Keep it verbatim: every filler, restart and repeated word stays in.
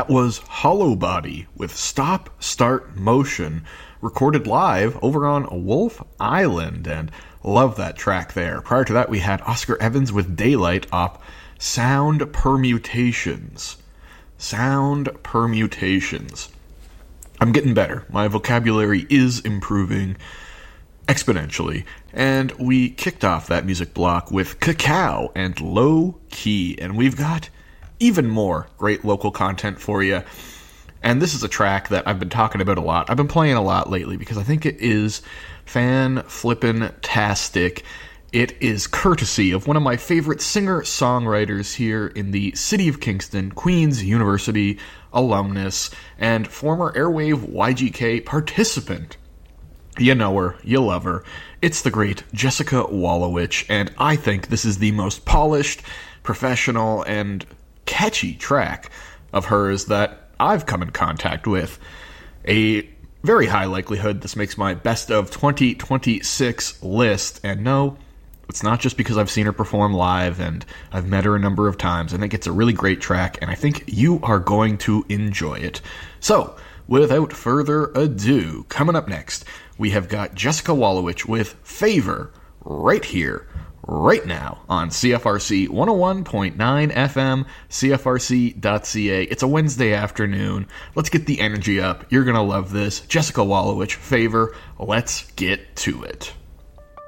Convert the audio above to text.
That was Hollow Body with Stop, Start, Motion, recorded live over on Wolf Island, and love that track there. Prior to that, we had Oscar Evans with Daylight off Sound Permutations. Sound Permutations. I'm getting better. My vocabulary is improving exponentially, and we kicked off that music block with Cacao and Low Key, and we've got even more great local content for you. And this is a track that I've been talking about a lot. I've been playing a lot lately because I think it is fan-flippin'-tastic. It is courtesy of one of my favorite singer-songwriters here in the city of Kingston, Queen's University alumnus, and former Airwave Y G K participant. You know her, you love her. It's the great Jessica Wallowich, and I think this is the most polished, professional, and catchy track of hers that I've come in contact with. A very high likelihood this makes my best of twenty twenty-six list, and no, it's not just because I've seen her perform live and I've met her a number of times. I think it's a really great track, and I think you are going to enjoy it. So, without further ado, coming up next, we have got Jessica Wallowich with Favor right here, right now on C F R C one oh one point nine F M, C F R C dot C A. It's a Wednesday afternoon. Let's get the energy up. You're going to love this. Jessica Wallowich, Favor. Let's get to it.